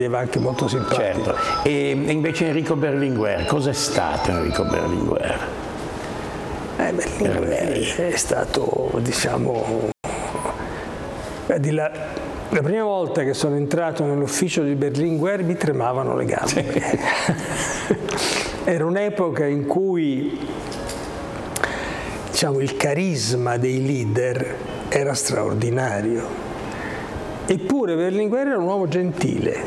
anche molto simpatico. Certo. E invece Enrico Berlinguer, cos'è stato Enrico Berlinguer? Berlinguer è stato, diciamo, la prima volta che sono entrato nell'ufficio di Berlinguer mi tremavano le gambe. Era un'epoca in cui, diciamo, il carisma dei leader era straordinario. Eppure Berlinguer era un uomo gentile,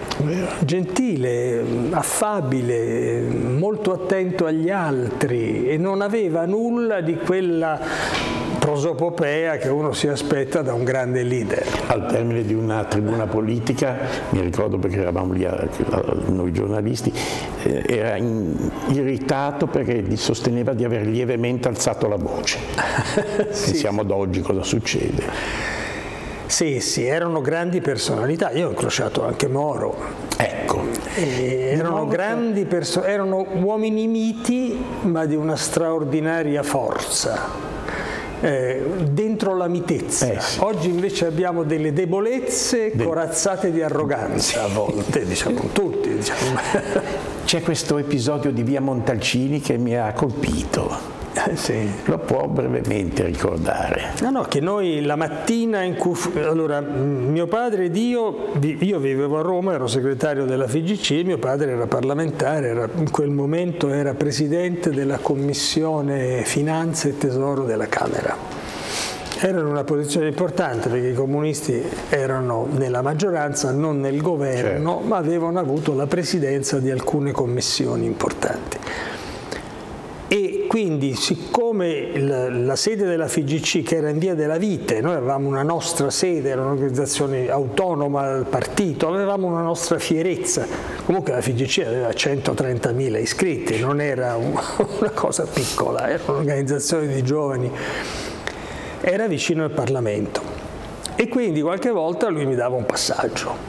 affabile, molto attento agli altri e non aveva nulla di quella prosopopea che uno si aspetta da un grande leader. Al termine di una tribuna politica, mi ricordo perché eravamo lì noi giornalisti, era irritato perché sosteneva di aver lievemente alzato la voce. Sì. Pensiamo ad oggi cosa succede. Sì, erano grandi personalità. Io ho incrociato anche Moro. Ecco. Erano grandi erano uomini miti, ma di una straordinaria forza. Dentro la mitezza. Sì. Oggi invece abbiamo delle debolezze corazzate di arroganza a volte, diciamo, tutti. Diciamo. C'è questo episodio di Via Montalcini che mi ha colpito. Sì. Lo può brevemente ricordare? No, che noi la mattina in cui... Allora, mio padre ed io vivevo a Roma, ero segretario della FIGC, mio padre era parlamentare, in quel momento era presidente della Commissione Finanze e Tesoro della Camera. Era in una posizione importante perché i comunisti erano nella maggioranza, non nel governo, certo, ma avevano avuto la presidenza di alcune commissioni importanti. E quindi, siccome la sede della FIGC, che era in Via della Vite, noi avevamo una nostra sede, era un'organizzazione autonoma del partito, avevamo una nostra fierezza. Comunque la FIGC aveva 130.000 iscritti, non era una cosa piccola, era un'organizzazione di giovani, era vicino al Parlamento. E quindi qualche volta lui mi dava un passaggio.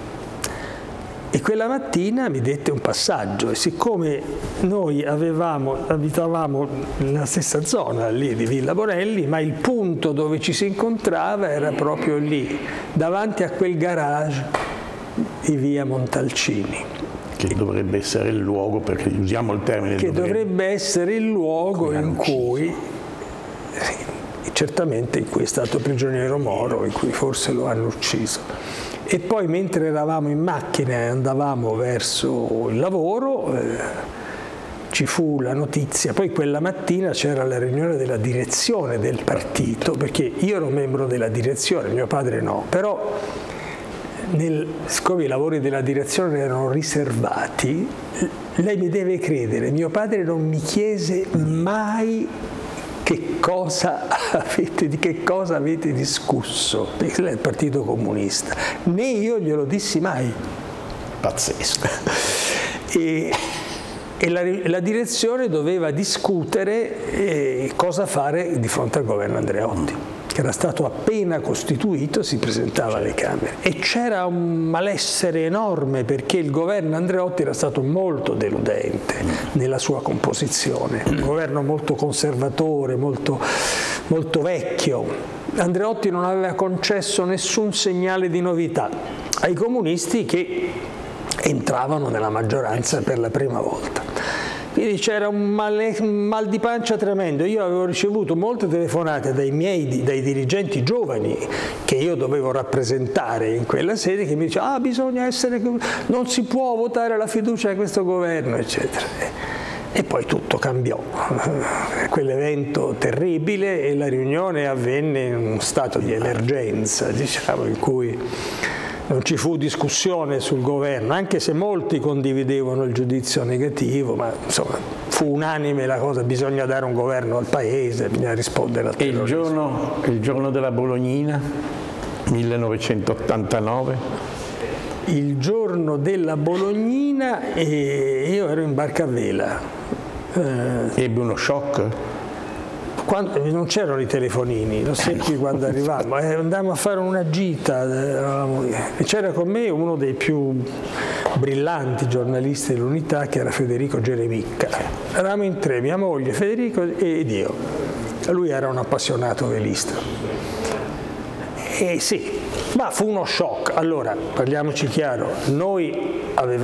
E quella mattina mi dette un passaggio e siccome noi abitavamo nella stessa zona lì di Villa Borelli, ma il punto dove ci si incontrava era proprio lì, davanti a quel garage di Via Montalcini. Che dovrebbe essere il luogo, perché usiamo il termine... Che dovrebbe essere il luogo in cui... certamente in cui è stato prigioniero Moro, in cui forse lo hanno ucciso. E poi mentre eravamo in macchina e andavamo verso il lavoro, ci fu la notizia, poi quella mattina c'era la riunione della direzione del partito, perché io ero membro della direzione, mio padre no, però siccome i lavori della direzione erano riservati, lei mi deve credere, mio padre non mi chiese mai di che cosa avete discusso, perché lei è il Partito Comunista, né io glielo dissi mai. Pazzesco. E la direzione doveva discutere cosa fare di fronte al governo Andreotti, che era stato appena costituito, si presentava alle Camere. E c'era un malessere enorme perché il governo Andreotti era stato molto deludente nella sua composizione, un governo molto conservatore, molto, molto vecchio. Andreotti non aveva concesso nessun segnale di novità ai comunisti che entravano nella maggioranza per la prima volta. Quindi c'era un mal di pancia tremendo. Io avevo ricevuto molte telefonate dai dirigenti giovani che io dovevo rappresentare in quella sede, che mi dicevano non si può votare la fiducia a questo governo, eccetera. E poi tutto cambiò. Quell'evento terribile e la riunione avvenne in uno stato di emergenza, diciamo, in cui non ci fu discussione sul governo, anche se molti condividevano il giudizio negativo, ma insomma fu unanime la cosa, bisogna dare un governo al paese, bisogna rispondere al terrorismo. E il giorno della Bolognina, 1989? Il giorno della Bolognina io ero in barca a vela. Ebbe uno shock? Non c'erano i telefonini, lo seppi quando arrivavamo, andavamo a fare una gita e c'era con me uno dei più brillanti giornalisti dell'Unità, che era Federico Geremicca. Eravamo in tre, mia moglie, Federico ed io. Lui era un appassionato velista. E sì, ma Ma fu uno shock. Allora, parliamoci chiaro, noi avevamo